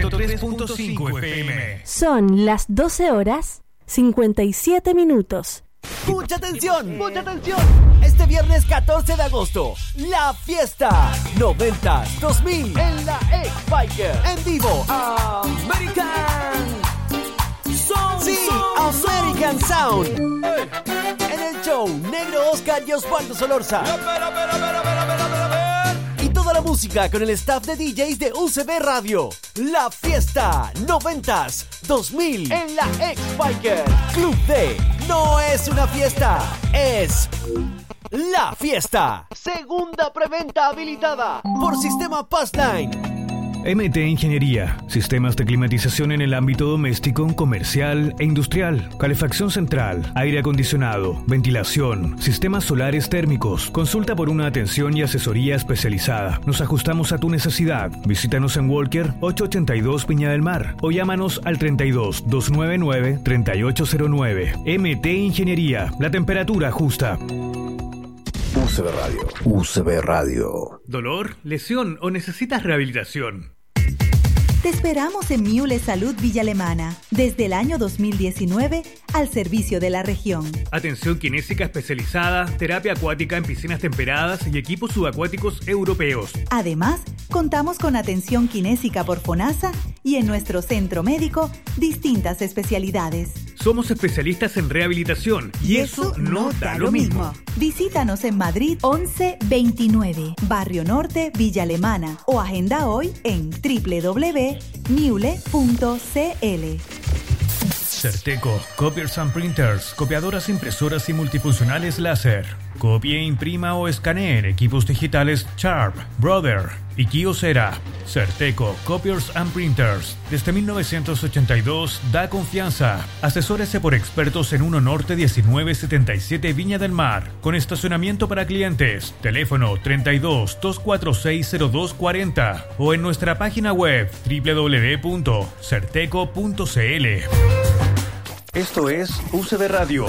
103.5 FM. Son las 12 horas 57 minutos. ¡Mucha atención! ¡Mucha atención! Este viernes 14 de agosto, la fiesta 90s 2000 en la X-Biker. En vivo, American Sound. Sí, American Sound. En el show, Negro Oscar y Osvaldo Solorza. Y toda la música con el staff de DJs de UCB Radio. La fiesta 90s 2000 en la X-Biker. Club D. No es una fiesta, es la fiesta. Segunda preventa habilitada por Sistema Passline. MT Ingeniería, sistemas de climatización en el ámbito doméstico, comercial e industrial, calefacción central, aire acondicionado, ventilación, sistemas solares térmicos. Consulta por una atención y asesoría especializada. Nos ajustamos a tu necesidad. Visítanos en Walker 882 Viña del Mar o llámanos al 32 299 3809. MT Ingeniería, la temperatura justa. UCB Radio. UCB Radio. ¿Dolor, lesión o necesitas rehabilitación? Te esperamos en Miule Salud Villa Alemana, desde el año 2019 al servicio de la región. Atención kinésica especializada, terapia acuática en piscinas temperadas y equipos subacuáticos europeos. Además, contamos con atención kinésica por FONASA y en nuestro centro médico, distintas especialidades. Somos especialistas en rehabilitación y eso no da lo mismo. Visítanos en Madrid 1129, Barrio Norte, Villa Alemana o agenda hoy en www.miule.cl. Certeco, Copiers and Printers, copiadoras, impresoras y multifuncionales láser. Copie, imprima o escanee en equipos digitales Sharp, Brother y Kyocera. Certeco, Copiers and Printers. Desde 1982 da confianza. Asesórese por expertos en 1 Norte 1977 Viña del Mar. Con estacionamiento para clientes. Teléfono 32 246 0240 o en nuestra página web www.certeco.cl. Esto es UCB Radio.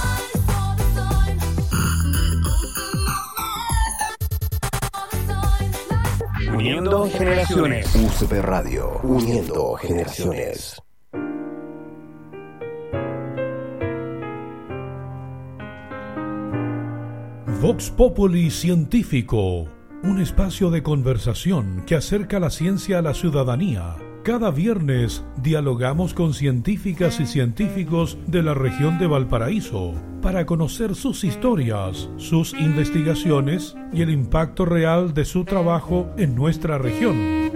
Uniendo generaciones. UCB Radio. Uniendo generaciones. Vox Populi Científico, un espacio de conversación que acerca la ciencia a la ciudadanía. Cada viernes dialogamos con científicas y científicos de la región de Valparaíso para conocer sus historias, sus investigaciones y el impacto real de su trabajo en nuestra región.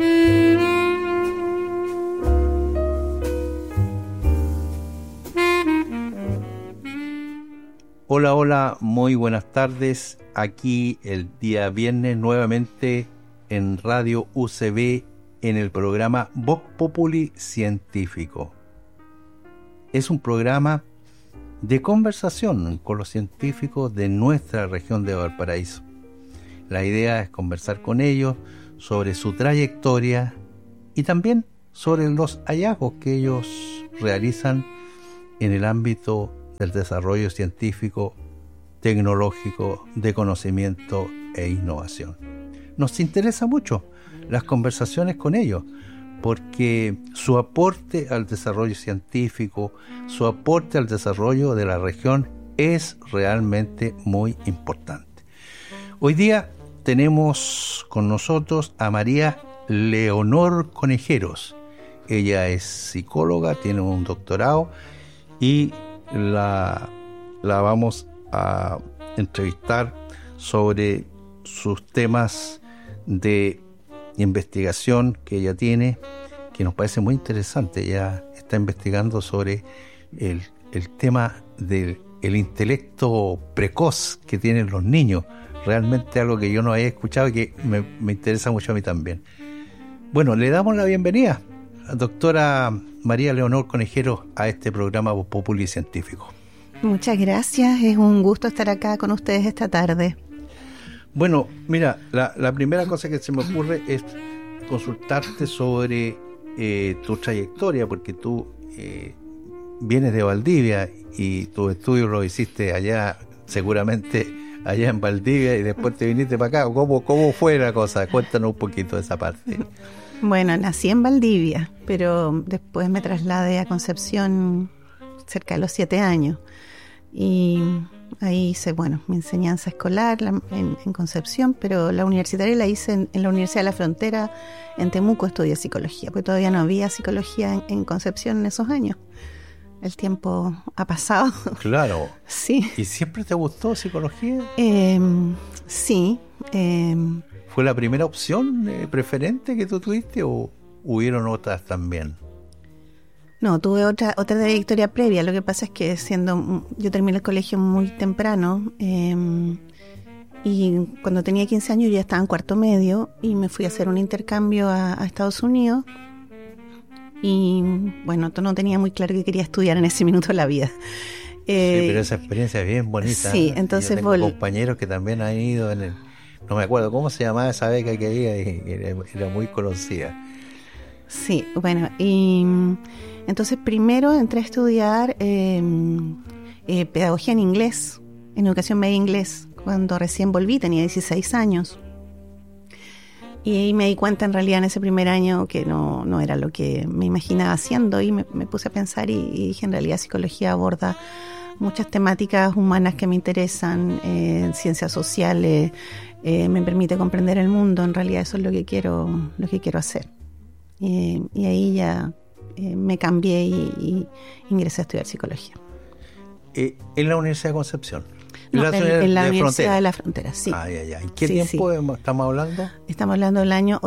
Hola, hola, muy buenas tardes. Aquí el día viernes nuevamente en Radio UCB en el programa Vox Populi Científico. Es un programa de conversación con los científicos de nuestra región de Valparaíso. La idea es conversar con ellos sobre su trayectoria y también sobre los hallazgos que ellos realizan en el ámbito del desarrollo científico, tecnológico, de conocimiento e innovación. Nos interesa mucho las conversaciones con ellos, porque su aporte al desarrollo científico, su aporte al desarrollo de la región es realmente muy importante. Hoy día tenemos con nosotros a María Leonor Conejeros. Ella es psicóloga, tiene un doctorado y la vamos a entrevistar sobre sus temas de investigación que ella tiene, que nos parece muy interesante. Ella está investigando sobre el tema del intelecto precoz que tienen los niños. Realmente algo que yo no había escuchado y que me interesa mucho a mí también. Bueno, le damos la bienvenida a doctora María Leonor Conejero a este programa Vox Populi Científico. Muchas gracias, es un gusto estar acá con ustedes esta tarde. Bueno, mira, la primera cosa que se me ocurre es consultarte sobre tu trayectoria, porque tú vienes de Valdivia y tus estudios los hiciste allá seguramente allá en Valdivia y después te viniste para acá. ¿Cómo fue la cosa? Cuéntanos un poquito de esa parte. Bueno, nací en Valdivia, pero después me trasladé a Concepción cerca de los 7 años. Y ahí hice, mi enseñanza escolar en Concepción, pero la universitaria la hice en la Universidad de la Frontera, en Temuco estudié psicología, porque todavía no había psicología en Concepción en esos años. El tiempo ha pasado. Claro. Sí. ¿Y siempre te gustó psicología? Sí. ¿Fue la primera opción preferente que tú tuviste o hubieron otras también? No, tuve otra trayectoria previa. Lo que pasa es que yo terminé el colegio muy temprano y cuando tenía 15 años ya estaba en cuarto medio y me fui a hacer un intercambio a Estados Unidos. Y no tenía muy claro que quería estudiar en ese minuto de la vida. Sí, pero esa experiencia es bien bonita. Sí, entonces yo tengo compañeros que también han ido no me acuerdo cómo se llamaba esa beca que había y era muy conocida. Sí, y entonces primero entré a estudiar pedagogía en inglés, en educación media inglés, cuando recién volví, tenía 16 años. Y ahí me di cuenta en realidad en ese primer año que no era lo que me imaginaba haciendo y me puse a pensar y dije, en realidad psicología aborda muchas temáticas humanas que me interesan, ciencias sociales, me permite comprender el mundo, en realidad eso es lo que quiero hacer. Y ahí ya me cambié y ingresé a estudiar psicología. ¿En la Universidad de Concepción? No, en la Universidad de la Frontera, sí. ¿En qué tiempo estamos hablando? Estamos hablando del año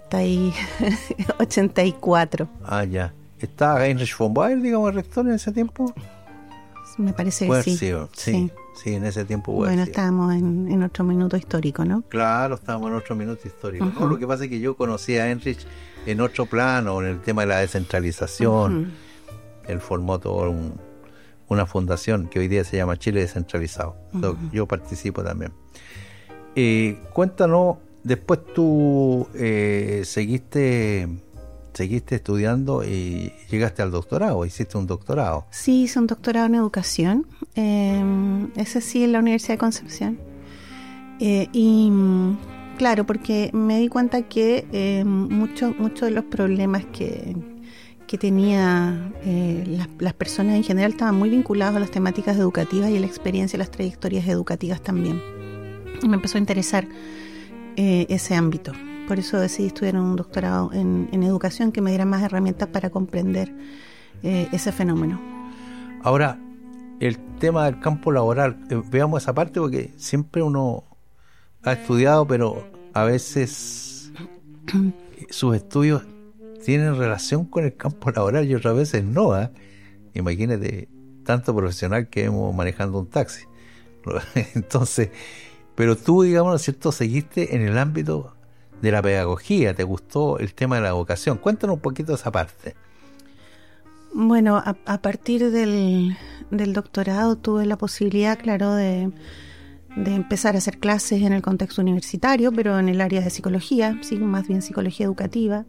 84. Ya. ¿Estaba Heinrich von Baer, digamos, el rector en ese tiempo? Me parece que sí. Sí, en ese tiempo. Estábamos en otro minuto histórico, ¿no? Claro, estábamos en otro minuto histórico. Uh-huh. No, lo que pasa es que yo conocí a Heinrich en otro plano, en el tema de la descentralización. Uh-huh. Él formó toda una fundación que hoy día se llama Chile Descentralizado. Uh-huh. Yo participo también. Cuéntanos, después tú seguiste estudiando y llegaste al doctorado, hiciste un doctorado. Sí, hice un doctorado en educación, ese sí en la Universidad de Concepción. Y claro, porque me di cuenta que muchos de los problemas que tenía las personas en general estaban muy vinculados a las temáticas educativas y a la experiencia y las trayectorias educativas también. Y me empezó a interesar ese ámbito. Por eso decidí estudiar un doctorado en educación que me diera más herramientas para comprender ese fenómeno. Ahora, el tema del campo laboral, veamos esa parte porque siempre uno ha estudiado, pero a veces sus estudios tienen relación con el campo laboral y otras veces no. Imagínate, tanto profesional que hemos manejando un taxi. Entonces, pero tú, digamos, ¿no es cierto?, seguiste en el ámbito de la pedagogía, te gustó el tema de la educación. Cuéntanos un poquito de esa parte. Bueno, a partir del doctorado tuve la posibilidad, claro, de empezar a hacer clases en el contexto universitario, pero en el área de psicología, sí, más bien psicología educativa,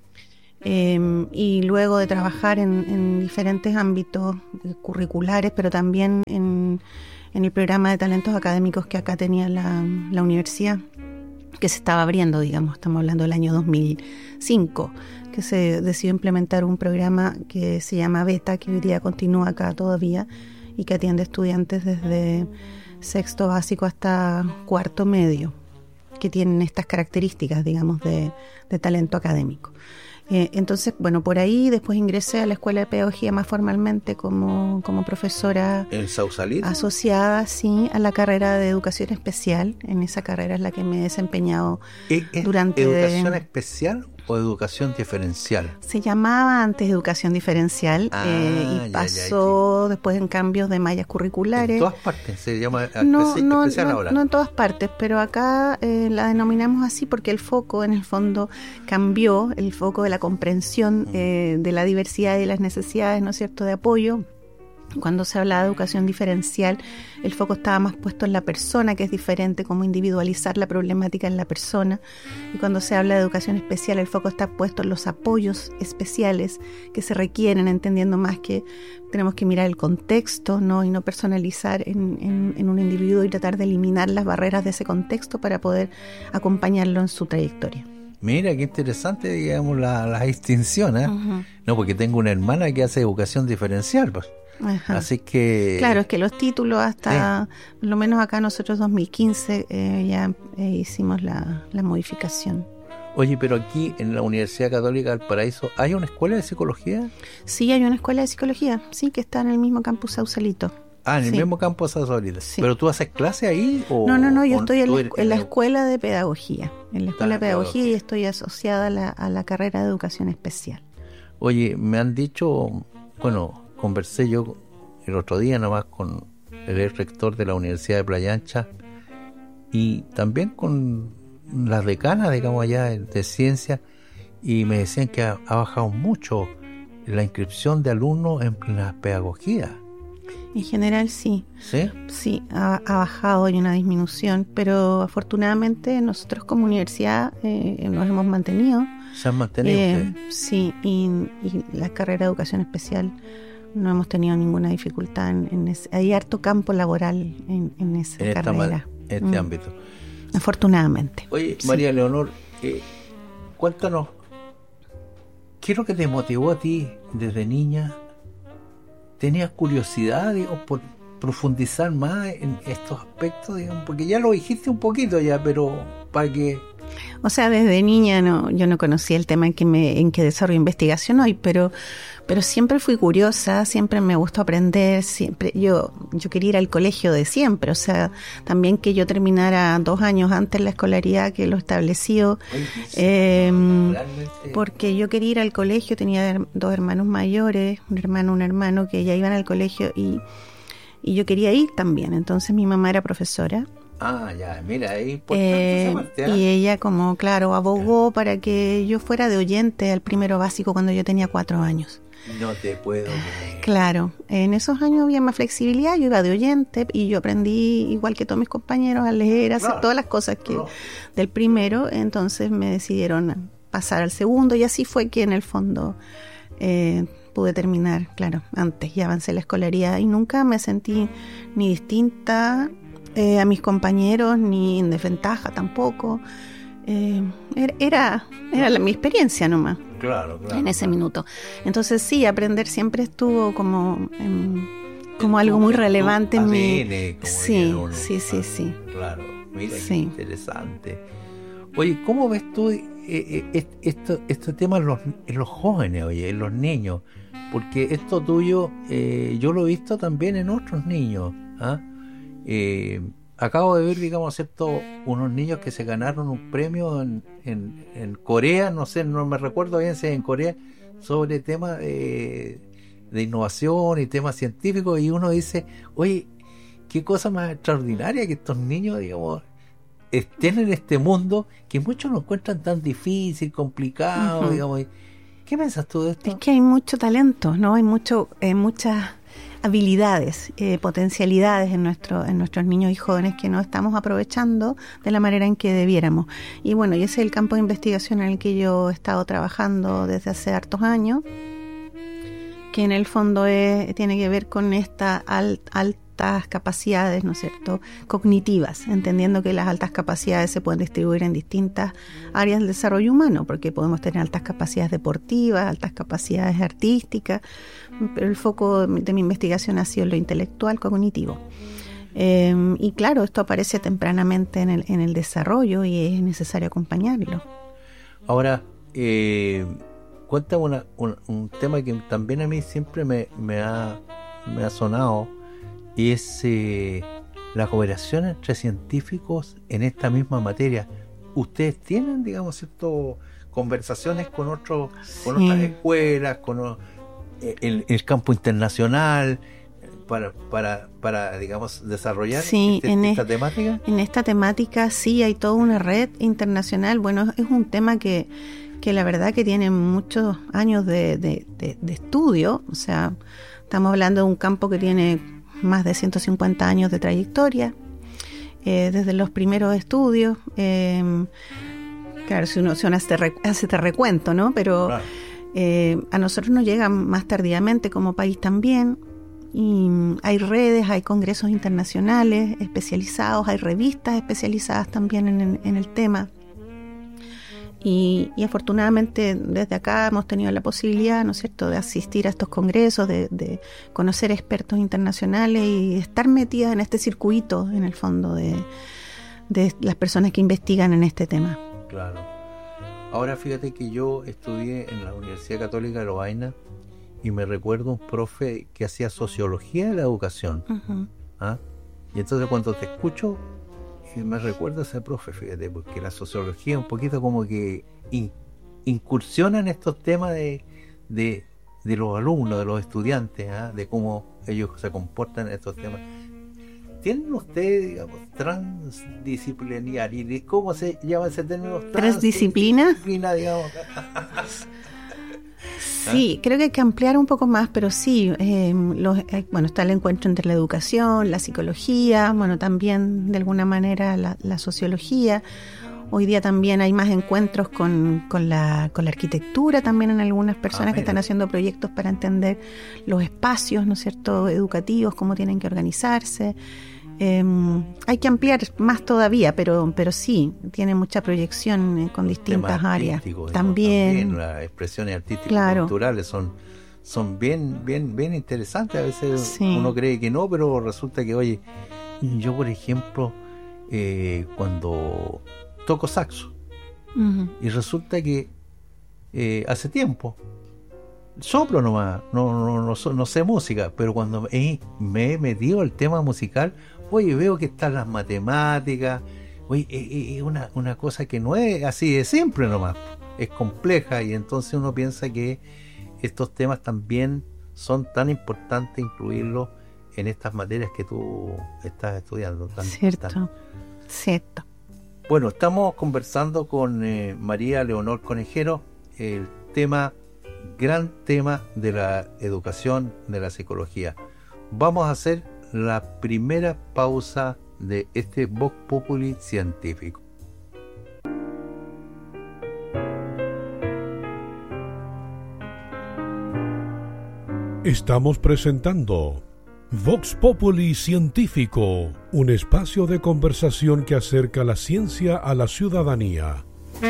y luego de trabajar en diferentes ámbitos curriculares, pero también en el programa de talentos académicos que acá tenía la universidad, que se estaba abriendo, digamos, estamos hablando del año 2005, que se decidió implementar un programa que se llama Beta, que hoy día continúa acá todavía y que atiende estudiantes desde sexto básico hasta cuarto medio, que tienen estas características, digamos, de talento académico. Entonces, bueno, por ahí después ingresé a la Escuela de Pedagogía más formalmente como profesora ¿en Sausalito? Asociada, sí, a la carrera de Educación Especial. En esa carrera es la que me he desempeñado durante... ¿Educación especial o educación diferencial? Se llamaba antes educación diferencial y pasó después en cambios de mallas curriculares. ¿En todas partes se llama especial ahora? No en todas partes, pero acá la denominamos así porque el foco en el fondo cambió, el foco de la comprensión de la diversidad y de las necesidades, ¿no es cierto?, de apoyo, Cuando se habla de educación diferencial, el foco estaba más puesto en la persona, que es diferente, cómo individualizar la problemática en la persona. Y cuando se habla de educación especial, el foco está puesto en los apoyos especiales que se requieren, entendiendo más que tenemos que mirar el contexto, ¿no? Y no personalizar en un individuo y tratar de eliminar las barreras de ese contexto para poder acompañarlo en su trayectoria. Mira, qué interesante, digamos, la distinción, ¿eh? Uh-huh. No, porque tengo una hermana que hace educación diferencial, pues. Ajá. Así que... Claro, es que los títulos hasta, por lo menos acá nosotros 2015 ya hicimos la modificación. Oye, pero aquí en la Universidad Católica del Paraíso, ¿hay una escuela de psicología? Sí, hay una escuela de psicología, sí, que está en el mismo campus Sausalito. Ah, en el mismo campus Sausalito. Sí. ¿Pero tú haces clase ahí? No, yo estoy en la escuela de pedagogía. En la escuela de pedagogía y estoy asociada a la carrera de educación especial. Oye, me han dicho, bueno... Conversé yo el otro día nomás con el ex rector de la Universidad de Playa Ancha y también con las decanas, digamos, allá de ciencia, y me decían que ha bajado mucho la inscripción de alumnos en la pedagogía. En general sí. ¿Sí? Sí, ha bajado, hay una disminución, pero afortunadamente nosotros como universidad nos hemos mantenido. ¿Se han mantenido ustedes? Sí, y la carrera de educación especial no hemos tenido ninguna dificultad en ese, hay harto campo laboral en esa carrera. En este ámbito. Afortunadamente. Oye, María Leonor, cuéntanos, ¿qué es lo que te motivó a ti desde niña? ¿Tenías curiosidad, digamos, por profundizar más en estos aspectos, digamos? Porque ya lo dijiste un poquito ya, pero para que... O sea, desde niña yo no conocía el tema en que desarrollo investigación hoy, pero siempre fui curiosa, siempre me gustó aprender, siempre yo quería ir al colegio de siempre, o sea, también que yo terminara 2 años antes la escolaridad que lo establecido, porque yo quería ir al colegio, tenía 2 hermanos mayores, un hermano que ya iban al colegio y yo quería ir también, entonces mi mamá era profesora. Ah, ya, mira, es importante esa parte, ¿eh? Y ella como, claro, abogó para que yo fuera de oyente al primero básico cuando yo tenía 4 años. No te puedo creer. Claro, en esos años había más flexibilidad, yo iba de oyente y yo aprendí, igual que todos mis compañeros, a leer, a hacer todas las cosas que del primero, entonces me decidieron pasar al segundo y así fue que en el fondo pude terminar, claro, antes, y avancé la escolaridad y nunca me sentí ni distinta a mis compañeros, ni en desventaja tampoco. Era mi experiencia nomás. Claro. En ese minuto. Entonces sí, aprender siempre estuvo como algo muy relevante en mí. Sí. Claro, mira qué interesante. Oye, ¿cómo ves tú este tema en los jóvenes, oye, en los niños? Porque esto tuyo, yo lo he visto también en otros niños, ¿ah? Acabo de ver, digamos, unos niños que se ganaron un premio en Corea, no me recuerdo bien si en Corea, sobre temas de innovación y temas científicos, y uno dice, oye, qué cosa más extraordinaria que estos niños, digamos, estén en este mundo que muchos lo encuentran tan difícil, complicado, digamos. ¿Qué piensas tú de esto? Es que hay mucho talento, ¿no? Hay muchas habilidades, potencialidades en nuestros niños y jóvenes que no estamos aprovechando de la manera en que debiéramos. Y bueno, y ese es el campo de investigación en el que yo he estado trabajando desde hace hartos años, que en el fondo tiene que ver con estas altas capacidades, ¿no es cierto?, cognitivas, entendiendo que las altas capacidades se pueden distribuir en distintas áreas del desarrollo humano, porque podemos tener altas capacidades deportivas, altas capacidades artísticas, pero el foco de mi investigación ha sido lo intelectual cognitivo. Y claro, esto aparece tempranamente en el desarrollo y es necesario acompañarlo. Ahora, cuéntame un tema que también a mí siempre me ha sonado, y es la cooperación entre científicos en esta misma materia. ¿Ustedes tienen, digamos, conversaciones con otras escuelas, con el campo internacional, para digamos, desarrollar esta temática? En esta temática sí hay toda una red internacional. Bueno, es un tema que la verdad que tiene muchos años de estudio, o sea, Estamos hablando de un campo que tiene más de 150 años de trayectoria, desde los primeros estudios. Claro, si uno hace este recuento, ¿no? Pero claro, a nosotros nos llega más tardíamente como país también. Y hay redes, hay congresos internacionales especializados, hay revistas especializadas también en el tema. Y afortunadamente desde acá hemos tenido la posibilidad, ¿no es cierto?, de asistir a estos congresos, de conocer expertos internacionales y estar metidas en este circuito, en el fondo, de las personas que investigan en este tema. Claro. Ahora fíjate que yo estudié en la Universidad Católica de Lovaina y me recuerdo un profe que hacía sociología de la educación. Uh-huh. ¿Ah? Y entonces cuando te escucho, me recuerda a ese profe, fíjate, porque la sociología un poquito como que incursiona en estos temas de los alumnos, de los estudiantes, ¿eh? De cómo ellos se comportan en estos temas. ¿Tienen ustedes, digamos, transdisciplinaridad? ¿Cómo se llama ese término? ¿Transdisciplina? Digamos. Sí, creo que hay que ampliar un poco más, pero sí, bueno, está el encuentro entre la educación, la psicología, bueno, también de alguna manera la sociología. Hoy día también hay más encuentros con la arquitectura también en algunas personas que están haciendo proyectos para entender los espacios, ¿no es cierto?, educativos, cómo tienen que organizarse. Hay que ampliar más todavía, pero sí, tiene mucha proyección con distintas áreas. También las expresiones artísticas, claro, culturales son bien interesantes. A veces uno cree que no, pero resulta que, oye, yo por ejemplo, cuando toco saxo, uh-huh, y resulta que hace tiempo soplo nomás, no sé música, pero cuando me he metido al tema musical, oye, veo que están las matemáticas, oye, es una cosa que no es así de simple nomás, es compleja, y entonces uno piensa que estos temas también son tan importantes incluirlos en estas materias que tú estás estudiando. Cierto. Bueno, estamos conversando con María Leonor Conejero, el gran tema de la educación, de la psicología. Vamos a hacer la primera pausa de este Vox Populi científico. Estamos presentando Vox Populi Científico, un espacio de conversación que acerca la ciencia a la ciudadanía.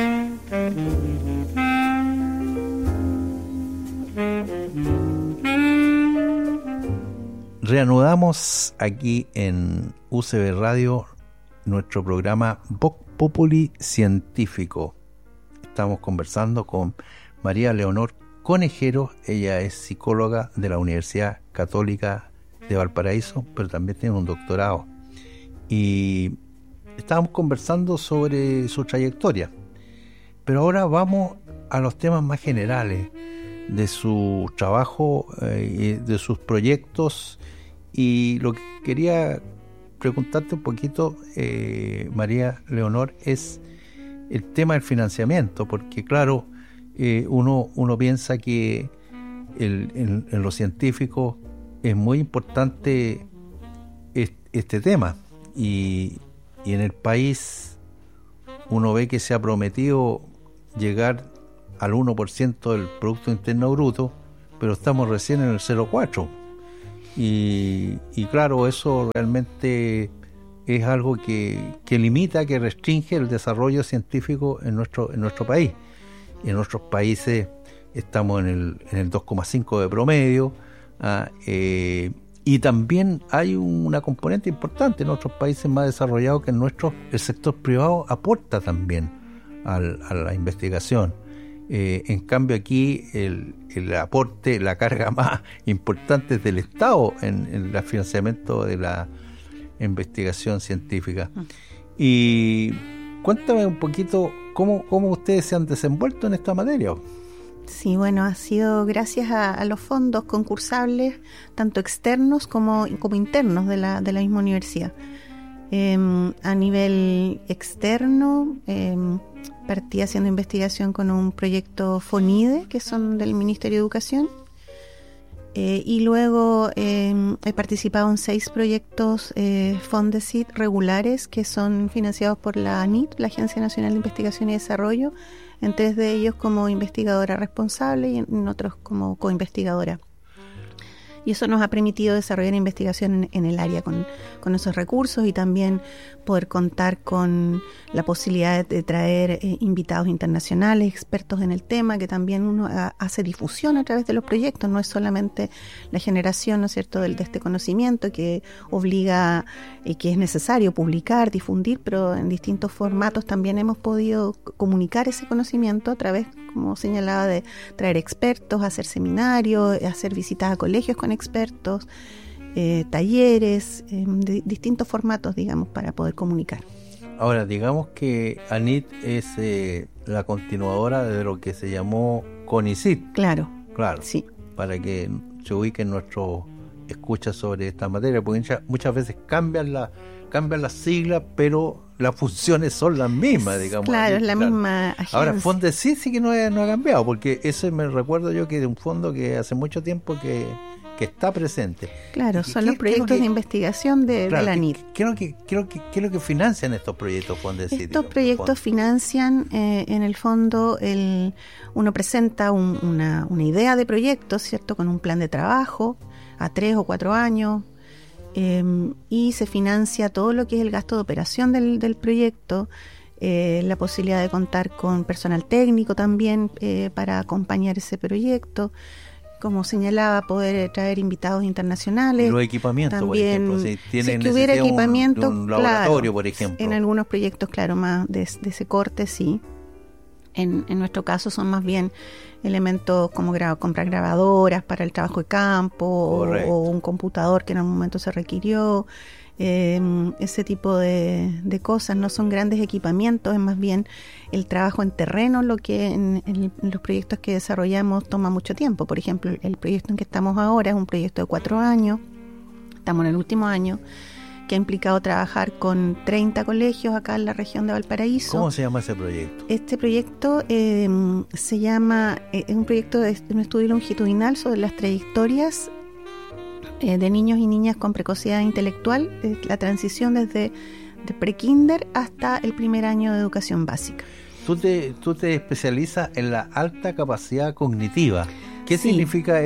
Reanudamos aquí en UCB Radio nuestro programa Vox Populi Científico. Estamos conversando con María Leonor Conejero. Ella es psicóloga de la Universidad Católica de Valparaíso, pero también tiene un doctorado. Y estábamos conversando sobre su trayectoria. Pero ahora vamos a los temas más generales de su trabajo, de sus proyectos. Y lo que quería preguntarte un poquito, María Leonor, es el tema del financiamiento, porque claro, uno piensa que en lo científico es muy importante este tema, y en el país uno ve que se ha prometido llegar al 1% del Producto Interno Bruto, pero estamos recién en el 0,4%. Y claro, eso realmente es algo que limita, que restringe el desarrollo científico en nuestro país. En otros países estamos en el 2,5 de promedio, y también hay una componente importante en otros países más desarrollados que en nuestro. El sector privado aporta también a la investigación. En cambio aquí el aporte, la carga más importante es del Estado en el financiamiento de la investigación científica. Y cuéntame un poquito cómo ustedes se han desenvuelto en esta materia. Sí, bueno, ha sido gracias a los fondos concursables, tanto externos como internos de la misma universidad. A nivel externo, partí haciendo investigación con un proyecto FONIDE, que son del Ministerio de Educación, Y luego he participado en 6 proyectos Fondesit regulares que son financiados por la ANIT, la Agencia Nacional de Investigación y Desarrollo, en 3 de ellos como investigadora responsable y en otros como coinvestigadora. Y eso nos ha permitido desarrollar investigación en el área con esos recursos y también poder contar con la posibilidad de traer invitados internacionales, expertos en el tema, que también uno hace difusión a través de los proyectos. No es solamente la generación, ¿no es cierto?, de este conocimiento que obliga y que es necesario publicar, difundir, pero en distintos formatos también hemos podido comunicar ese conocimiento a través, como señalaba, de traer expertos, hacer seminarios, hacer visitas a colegios con expertos, talleres, de distintos formatos, digamos, para poder comunicar. Ahora, digamos que ANIT es la continuadora de lo que se llamó CONICIT. Claro, sí. Para que se ubiquen nuestros escuchas sobre esta materia, porque muchas veces cambian las siglas, pero las funciones son las mismas, digamos. Claro, es la misma agencia. Ahora, Fondesit sí que no ha cambiado, porque ese me recuerdo yo que de un fondo que hace mucho tiempo que está presente. Claro, son los proyectos de investigación de la ANIT. ¿Qué es lo que financian estos proyectos Fondesit? Estos proyectos financian, en el fondo, uno presenta una idea de proyecto, ¿cierto?, con un plan de trabajo a 3 o 4 años, y se financia todo lo que es el gasto de operación del proyecto, la posibilidad de contar con personal técnico también para acompañar ese proyecto. Como señalaba, poder traer invitados internacionales. Y los equipamientos, también, por ejemplo, si tienen que hubiera equipamiento, un laboratorio, claro, por ejemplo. En algunos proyectos, claro, más de ese corte, sí. En nuestro caso son más bien elementos como comprar grabadoras para el trabajo de campo o un computador que en algún momento se requirió. Ese tipo de cosas. No son grandes equipamientos, es más bien el trabajo en terreno lo que en los proyectos que desarrollamos toma mucho tiempo. Por ejemplo, el proyecto en que estamos ahora es un proyecto de 4 años, estamos en el último año, que ha implicado trabajar con 30 colegios acá en la región de Valparaíso. ¿Cómo se llama ese proyecto? Este proyecto se llama, es un proyecto de un estudio longitudinal sobre las trayectorias de niños y niñas con precocidad intelectual, la transición desde prekinder hasta el primer año de educación básica. Tú te especializas en la alta capacidad cognitiva. ¿Qué Sí. significa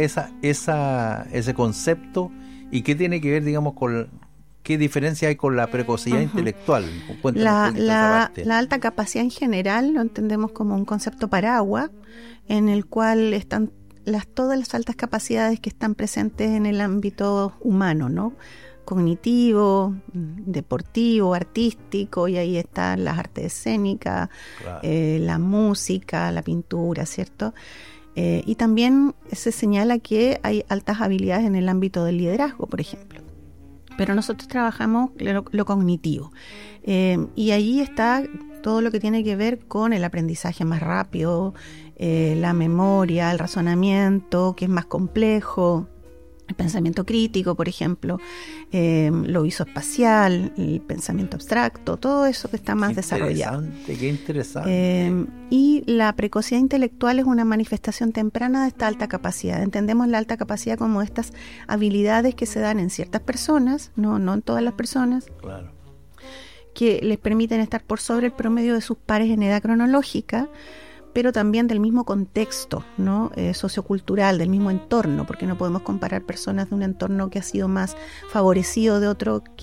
ese concepto y qué tiene que ver, digamos, con qué diferencia hay con la precocidad intelectual? Cuéntanos un poquito esa parte. La alta capacidad en general lo entendemos como un concepto paraguas en el cual están todas las altas capacidades que están presentes en el ámbito humano, ¿no? Cognitivo, deportivo, artístico, y ahí están las artes escénicas, Claro. La música, la pintura, ¿cierto? Y también se señala que hay altas habilidades en el ámbito del liderazgo, por ejemplo. Pero nosotros trabajamos lo cognitivo. Y allí está todo lo que tiene que ver con el aprendizaje más rápido, la memoria, el razonamiento, que es más complejo, el pensamiento crítico, por ejemplo, lo visoespacial, el pensamiento abstracto, todo eso que está más desarrollado. Qué interesante. Y la precocidad intelectual es una manifestación temprana de esta alta capacidad. Entendemos la alta capacidad como estas habilidades que se dan en ciertas personas, no en todas las personas, Claro. que les permiten estar por sobre el promedio de sus pares en edad cronológica, pero también del mismo contexto, ¿no? Sociocultural, del mismo entorno, porque no podemos comparar personas de un entorno que ha sido más favorecido de otro